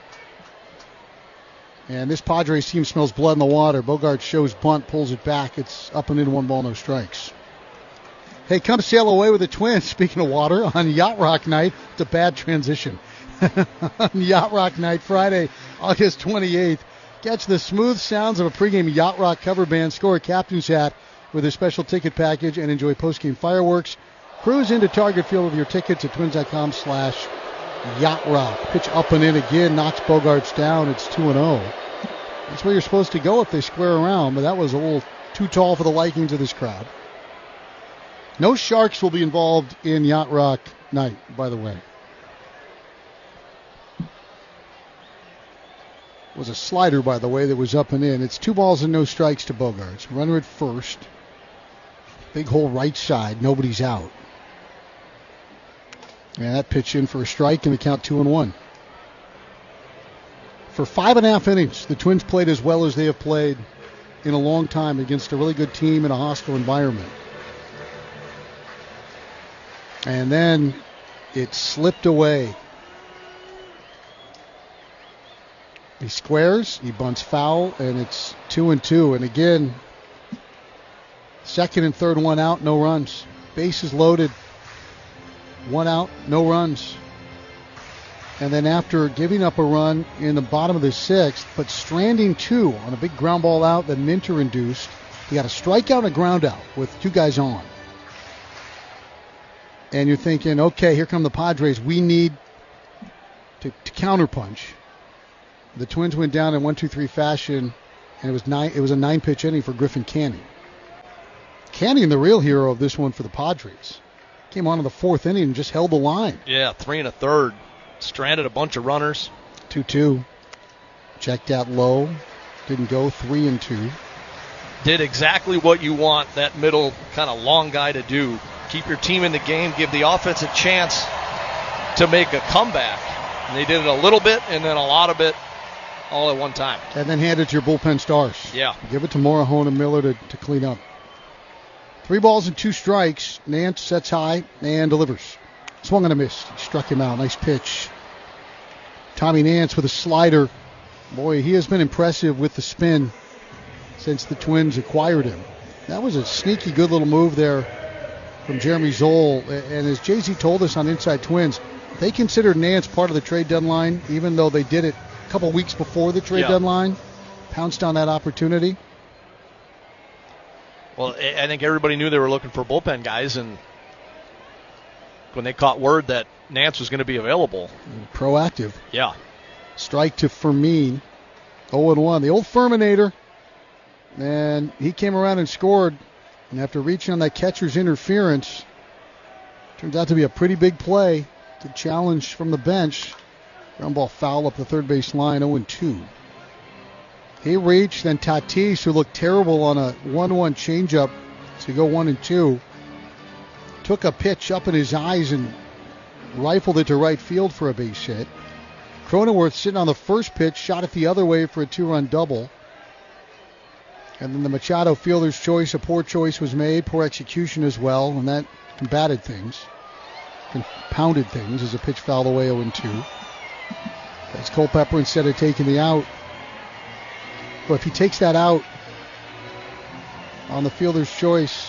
And this Padres team smells blood in the water. Bogaerts shows bunt, pulls it back. It's up and in, 1 ball, no strikes. Hey, come sail away with the Twins, speaking of water, on Yacht Rock Night. It's a bad transition. On Yacht Rock Night, Friday, August 28th. Catch the smooth sounds of a pregame Yacht Rock cover band, score a captain's hat with a special ticket package, and enjoy postgame fireworks. Cruise into Target Field with your tickets at twins.com/yachtrock. Pitch up and in again, knocks Bogaerts down. It's 2-0. That's where you're supposed to go if they square around, but that was a little too tall for the likings of this crowd. No Sharks will be involved in Yacht Rock Night, by the way. It was a slider, by the way, that was up and in. It's 2 balls and no strikes to Bogaerts. Runner at first. Big hole right side. Nobody's out. And that pitch in for a strike, and the count 2-1. For 5.5 innings, the Twins played as well as they have played in a long time against a really good team in a hostile environment. And then It slipped away. He squares, he bunts foul, and it's 2-2. And again, second and third, one out, no runs. Bases loaded, one out, no runs. And then after giving up a run in the bottom of the sixth, but stranding two on a big ground ball out that Minter induced, he got a strikeout and a ground out with two guys on. And you're thinking, okay, here come the Padres. We need to counterpunch. The Twins went down in 1-2-3 fashion, and it was a 9-pitch inning for Griffin Canning. Canning, the real hero of this one for the Padres. Came on in the fourth inning and just held the line. Yeah, 3 1/3. Stranded a bunch of runners. 2-2. Checked out low. Didn't go. 3-2. Did exactly what you want that middle kind of long guy to do. Keep your team in the game. Give the offense a chance to make a comeback. And they did it a little bit and then a lot of it all at one time. And then hand it to your bullpen stars. Yeah. Give it to Morahone and Miller to clean up. 3 balls and 2 strikes. Nance sets high and delivers. Swung and a miss. He struck him out. Nice pitch. Tommy Nance with a slider. Boy, he has been impressive with the spin since the Twins acquired him. That was a sneaky good little move there from Jeremy Zoll. And as Jay-Z told us on Inside Twins, they considered Nance part of the trade deadline, even though they did it a couple weeks before the trade deadline. Pounced on that opportunity. Well, I think everybody knew they were looking for bullpen guys, and when they caught word that Nance was going to be available. Proactive. Yeah. Strike to Fermin. 0-1. The old Ferminator. And he came around and scored. And after reaching on that catcher's interference, turns out to be a pretty big play. The challenge from the bench. Ground ball foul up the third base line, 0-2. He reached, then Tatis, who looked terrible on a 1-1 changeup, to go 1-2. Took a pitch up in his eyes and rifled it to right field for a base hit. Cronenworth sitting on the first pitch, shot it the other way for a 2-run double. And then the Machado fielder's choice, a poor choice was made, poor execution as well, and that compounded things as a pitch fouled away 0-2. As Culpepper, instead of taking the out, but if he takes that out on the fielder's choice,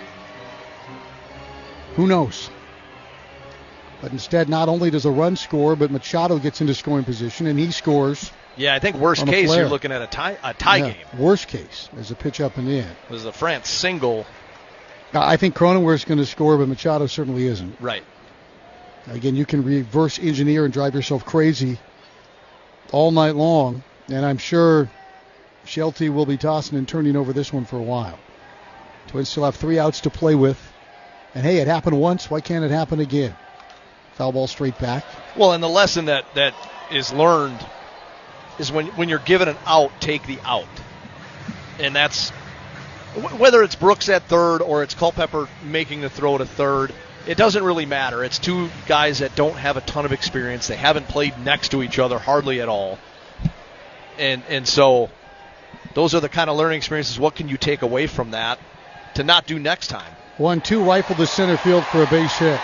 who knows? But instead, not only does a run score, but Machado gets into scoring position, and he scores. Yeah, I think worst case, you're looking at a tie game. Worst case, there's a pitch up and in. It was a France single. I think Cronenworth's going to score, but Machado certainly isn't. Right. Again, you can reverse engineer and drive yourself crazy all night long, and I'm sure Shelty will be tossing and turning over this one for a while. Twins still have 3 outs to play with. And hey, it happened once. Why can't it happen again? Foul ball straight back. Well, and the lesson that is learned is when you're given an out, take the out. And that's whether it's Brooks at third or it's Culpepper making the throw to third. It doesn't really matter. It's 2 guys that don't have a ton of experience. They haven't played next to each other hardly at all. And so those are the kind of learning experiences. What can you take away from that to not do next time? 1-2 rifle to center field for a base hit.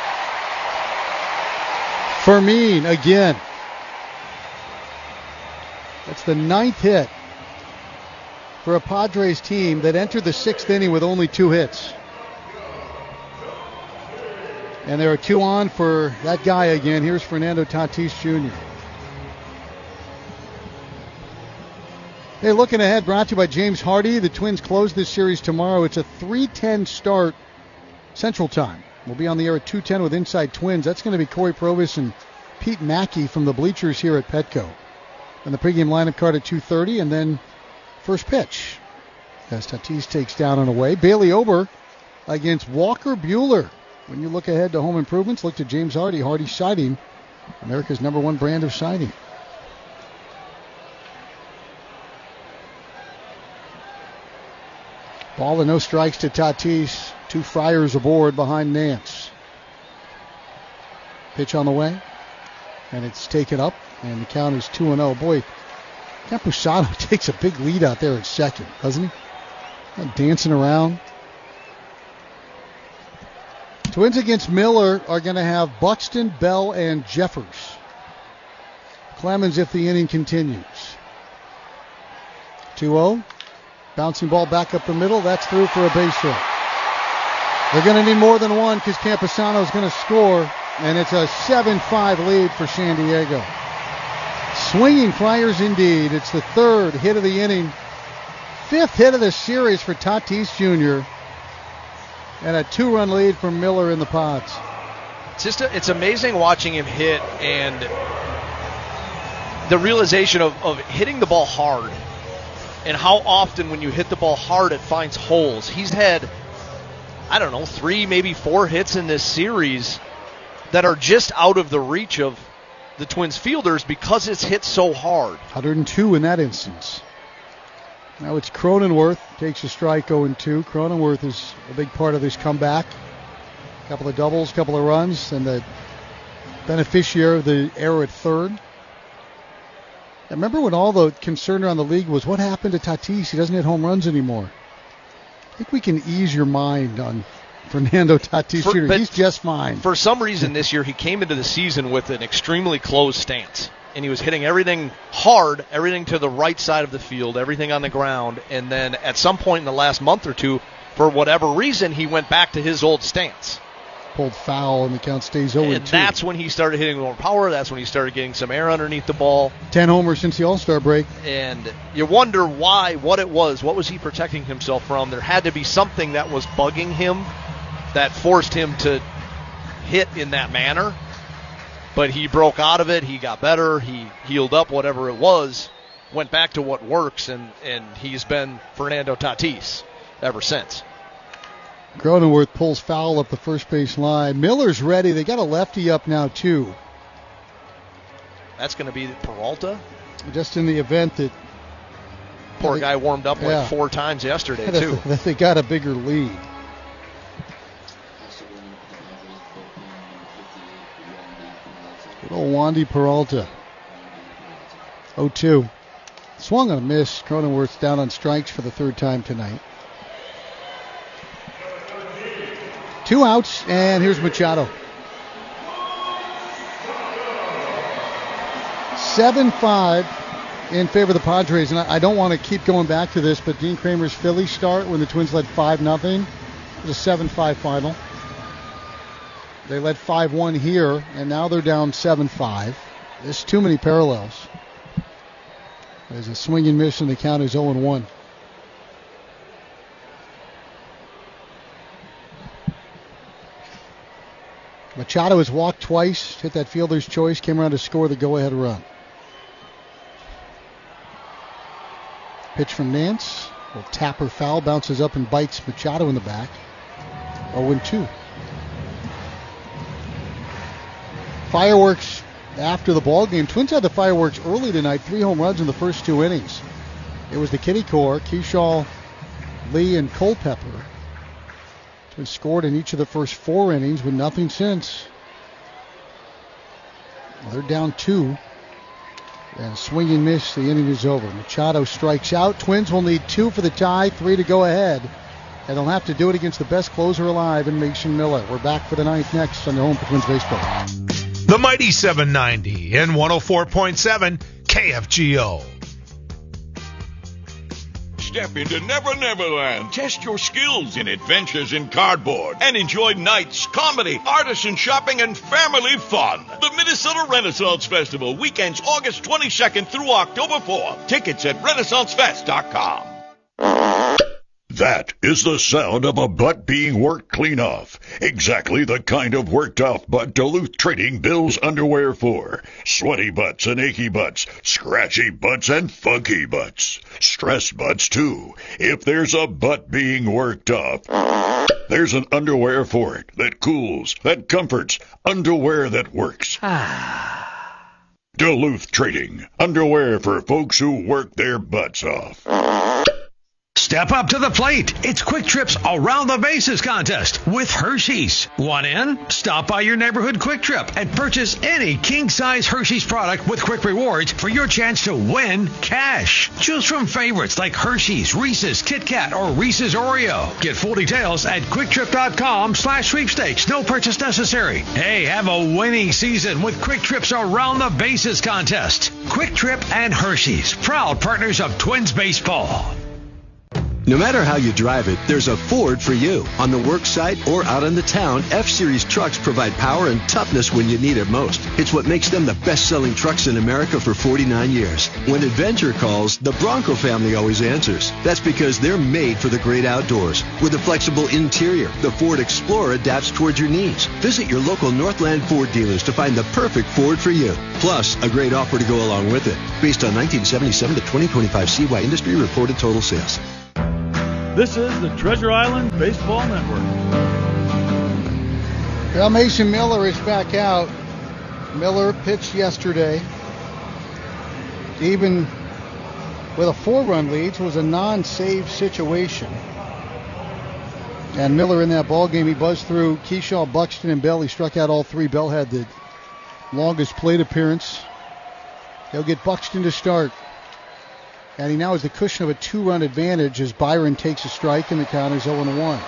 Fermin again. That's the 9th hit for a Padres team that entered the 6th inning with only 2 hits. And there are 2 on for that guy again. Here's Fernando Tatis Jr. Hey, looking ahead, brought to you by James Hardy. The Twins close this series tomorrow. It's a 3:10 start Central Time. We'll be on the air at 2:10 with Inside Twins. That's going to be Corey Provis and Pete Mackey from the bleachers here at Petco. And the pregame lineup card at 2:30, and then first pitch as Tatis takes down and away. Bailey Ober against Walker Buehler. When you look ahead to home improvements, look to James Hardy. Hardy Siding, America's #1 brand of siding. Ball and no strikes to Tatis. 2 Friars aboard behind Nance. Pitch on the way. And it's taken up. And the count is 2-0. Boy, Campusano takes a big lead out there at second, doesn't he? Dancing around. Twins against Miller are going to have Buxton, Bell, and Jeffers. Clemens if the inning continues. 2-0. Bouncing ball back up the middle. That's through for a base hit. They're going to need more than one because Camposano is going to score, and it's a 7-5 lead for San Diego. Swinging Friars indeed. It's the third hit of the inning. 5th hit of the series for Tatis Jr. And a 2-run lead for Miller in the Pods. It's amazing watching him hit and the realization of hitting the ball hard and how often when you hit the ball hard it finds holes. He's had, 3, maybe 4 hits in this series that are just out of the reach of the Twins fielders because it's hit so hard. 102 in that instance. Now it's Cronenworth, takes a strike 0-2. Cronenworth is a big part of this comeback. A couple of doubles, couple of runs, and the beneficiary of the error at third. I remember when all the concern around the league was what happened to Tatis? He doesn't hit home runs anymore. I think we can ease your mind on Fernando Tatis Jr. He's just fine. For some reason this year he came into the season with an extremely closed stance. And he was hitting everything hard, everything to the right side of the field, everything on the ground. And then at some point in the last month or two, for whatever reason, he went back to his old stance. Pulled foul, and the count stays 0-2. And that's when he started hitting more power. That's when he started getting some air underneath the ball. 10 homers since the All-Star break. And you wonder why, what it was. What was he protecting himself from? There had to be something that was bugging him that forced him to hit in that manner. But he broke out of it. He got better. He healed up, whatever it was, went back to what works, and he's been Fernando Tatis ever since. Cronenworth pulls foul up the first base line. Miller's ready. They got a lefty up now, too. That's going to be Peralta? Just in the event that... Poor guy warmed up like 4 times yesterday, too. That they got a bigger lead. Good old Wandy Peralta. 0-2. Swung on a miss. Cronenworth's down on strikes for the third time tonight. 2 outs, and here's Machado. 7-5 in favor of the Padres. And I don't want to keep going back to this, but Dean Kramer's Phillies start when the Twins led 5-0. It was a 7-5 final. They led 5-1 here, and now they're down 7-5. There's too many parallels. There's a swing and miss, and the count is 0-1. Machado has walked twice, hit that fielder's choice, came around to score the go-ahead run. Pitch from Nance. A little tapper foul, bounces up and bites Machado in the back. 0-2. Fireworks after the ball game. Twins had the fireworks early tonight. 3 home runs in the first 2 innings. It was the Kitty Core, Keyshaw, Lee, and Culpepper. Twins scored in each of the first 4 innings, but nothing since. Well, they're down 2. And swing and miss, the inning is over. Machado strikes out. Twins will need 2 for the tie, 3 to go ahead. And they'll have to do it against the best closer alive in Mason Miller. We're back for the 9th next on the home for Twins Baseball. The Mighty 790 and 104.7 KFGO. Step into Never Never Land. Test your skills in adventures in cardboard and enjoy nights, comedy, artisan shopping, and family fun. The Minnesota Renaissance Festival, weekends August 22nd through October 4th. Tickets at RenaissanceFest.com. That is the sound of a butt being worked clean off. Exactly the kind of worked off butt Duluth Trading builds underwear for. Sweaty butts and achy butts, scratchy butts and funky butts. Stressed butts too. If there's a butt being worked off, there's an underwear for it that cools, that comforts, underwear that works. Duluth Trading, underwear for folks who work their butts off. Step up to the plate. It's Quick Trip's Around the Bases contest with Hershey's. Want in? Stop by your neighborhood Quick Trip and purchase any king-size Hershey's product with Quick Rewards for your chance to win cash. Choose from favorites like Hershey's, Reese's, Kit Kat, or Reese's Oreo. Get full details at QuickTrip.com/sweepstakes. No purchase necessary. Hey, have a winning season with Quick Trip's Around the Bases contest. Quick Trip and Hershey's, proud partners of Twins baseball. No matter how you drive it, there's a Ford for you. On the work site or out in the town, F-Series trucks provide power and toughness when you need it most. It's what makes them the best-selling trucks in America for 49 years. When adventure calls, the Bronco family always answers. That's because they're made for the great outdoors. With a flexible interior, the Ford Explorer adapts towards your needs. Visit your local Northland Ford dealers to find the perfect Ford for you. Plus, a great offer to go along with it. Based on 1977 to 2025 CY industry reported total sales. This is the Treasure Island Baseball Network. Well, Mason Miller is back out. Miller pitched yesterday. Even with a 4-run lead, it was a non-save situation. And Miller in that ball game, he buzzed through Keyshaw, Buxton, and Bell. He struck out all three. Bell had the longest plate appearance. They'll get Buxton to start. And he now has the cushion of a 2-run advantage as Byron takes a strike and the count is 0-1.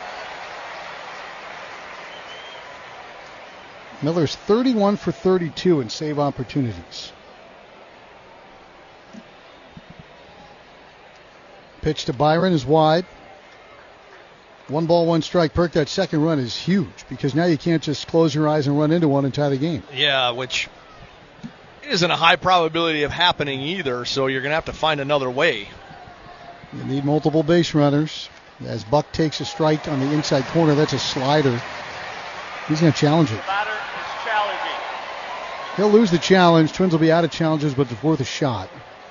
Miller's 31 for 32 in save opportunities. Pitch to Byron is wide. 1 ball, 1 strike. Perk, that second run is huge because now you can't just close your eyes and run into one and tie the game. Yeah, which isn't a high probability of happening either, so you're going to have to find another way. You need multiple base runners. As Buck takes a strike on the inside corner, that's a slider. He's going to challenge it. The batter is challenging. He'll lose the challenge. Twins will be out of challenges, but it's worth a shot.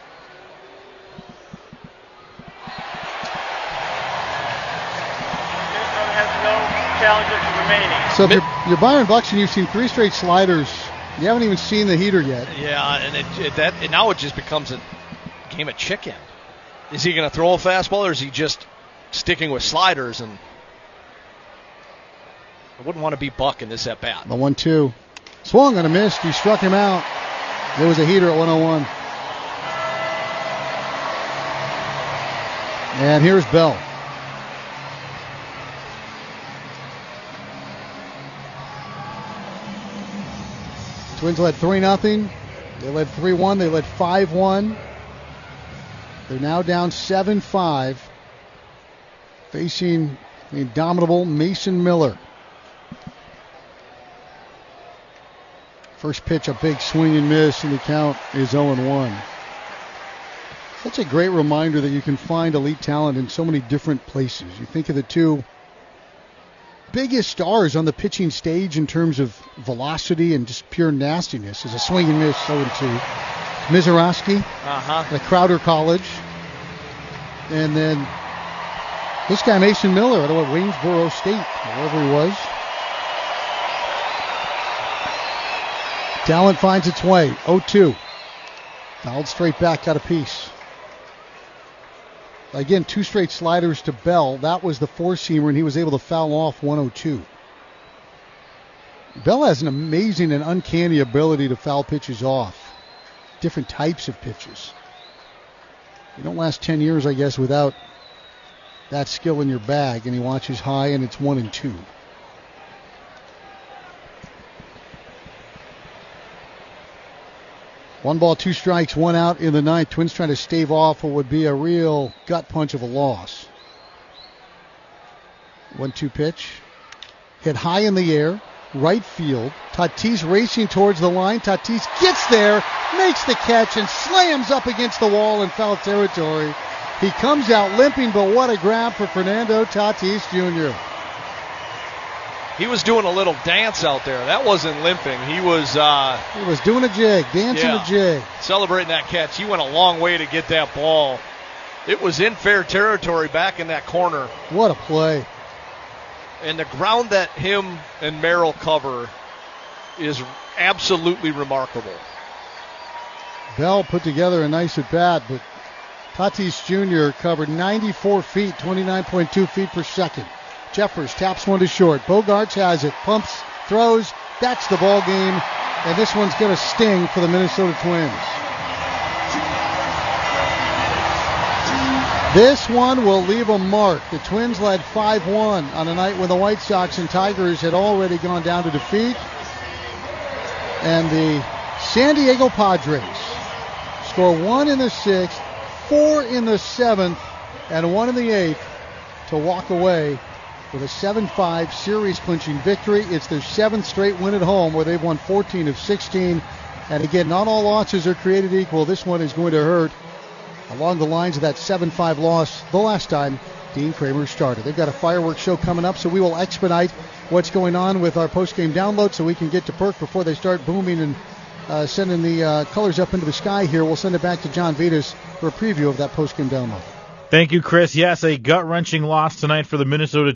Has no challenges remaining. So if you're Byron Buxton, you've seen 3 straight sliders. You haven't even seen the heater yet. Yeah, and now it just becomes a game of chicken. Is he going to throw a fastball, or is he just sticking with sliders? And I wouldn't want to be Buck in this at-bat. The 1-2. Swung and a missed. He struck him out. There was a heater at 101. And here's Bell. Twins led 3-0. They led 3-1. They led 5-1. They're now down 7-5. Facing the indomitable Mason Miller. First pitch, a big swing and miss, and the count is 0-1. That's a great reminder that you can find elite talent in so many different places. You think of the two biggest stars on the pitching stage in terms of velocity and just pure nastiness is a swing and miss 0-2. Mizorowski at Crowder College. And then this guy, Mason Miller, out of Waynesboro State, wherever he was. Talent finds its way. 0-2. Fouled straight back, got a piece. Again, 2 straight sliders to Bell. That was the 4-seamer, and he was able to foul off 1-2. Bell has an amazing and uncanny ability to foul pitches off. Different types of pitches. You don't last 10 years, I guess, without that skill in your bag, and he watches high, and it's 1-2. One ball, 2 strikes, 1 out in the ninth. Twins trying to stave off what would be a real gut punch of a loss. 1-2 pitch. Hit high in the air. Right field. Tatis racing towards the line. Tatis gets there, makes the catch, and slams up against the wall in foul territory. He comes out limping, but what a grab for Fernando Tatis Jr. He was doing a little dance out there. That wasn't limping. He was doing a jig, dancing a jig. Celebrating that catch. He went a long way to get that ball. It was in fair territory back in that corner. What a play. And the ground that him and Merrill cover is absolutely remarkable. Bell put together a nice at-bat, but Tatis Jr. covered 94 feet, 29.2 feet per second. Jeffers taps one to short. Bogaerts has it, pumps, throws. That's the ball game, and this one's going to sting for the Minnesota Twins. This one will leave a mark. The Twins led 5-1 on a night when the White Sox and Tigers had already gone down to defeat. And the San Diego Padres score 1 in the 6th, 4 in the 7th, and 1 in the 8th to walk away with a 7-5 series-clinching victory. It's their 7th straight win at home, where they've won 14 of 16. And again, not all losses are created equal. This one is going to hurt along the lines of that 7-5 loss the last time Dean Kramer started. They've got a fireworks show coming up, so we will expedite what's going on with our post-game download so we can get to Perk before they start booming and sending the colors up into the sky here. We'll send it back to John Vitas for a preview of that post-game download. Thank you, Chris. Yes, a gut-wrenching loss tonight for the Minnesota